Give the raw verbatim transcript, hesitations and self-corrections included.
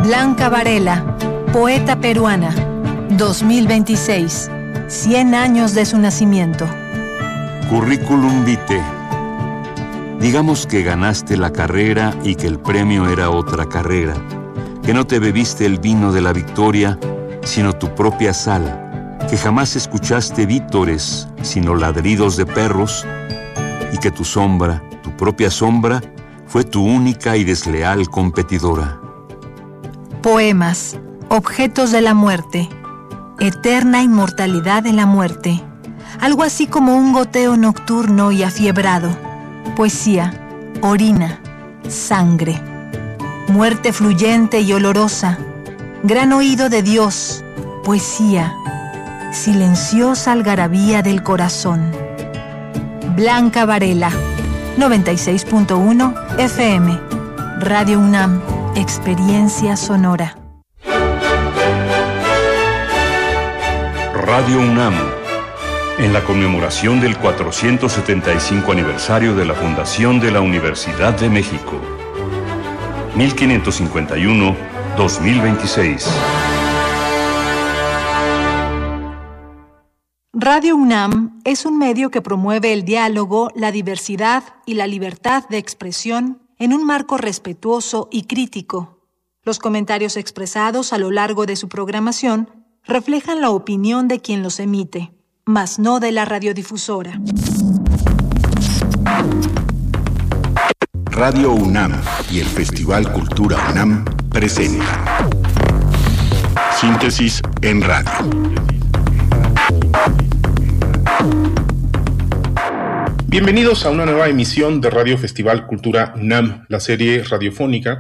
Blanca Varela, poeta peruana, dos mil veintiséis, cien años de su nacimiento. Currículum vitae. Digamos que ganaste la carrera y que el premio era otra carrera, que no te bebiste el vino de la victoria, sino tu propia sal, que jamás escuchaste vítores, sino ladridos de perros, y que tu sombra, tu propia sombra, fue tu única y desleal competidora. Poemas, objetos de la muerte, eterna inmortalidad de la muerte, algo así como un goteo nocturno y afiebrado. Poesía, orina, sangre, muerte fluyente y olorosa, gran oído de Dios, poesía, silenciosa algarabía del corazón. Blanca Varela, noventa y seis punto uno F M, Radio UNAM, experiencia sonora. Radio UNAM, en la conmemoración del cuatrocientos setenta y cinco aniversario de la fundación de la Universidad de México, mil quinientos cincuenta y uno a dos mil veintiséis. Radio UNAM es un medio que promueve el diálogo, la diversidad y la libertad de expresión en un marco respetuoso y crítico. Los comentarios expresados a lo largo de su programación reflejan la opinión de quien los emite, mas no de la radiodifusora. Radio UNAM y el Festival Cultura UNAM presentan Síntesis en Radio. Bienvenidos a una nueva emisión de Radio Festival Cultura UNAM, la serie radiofónica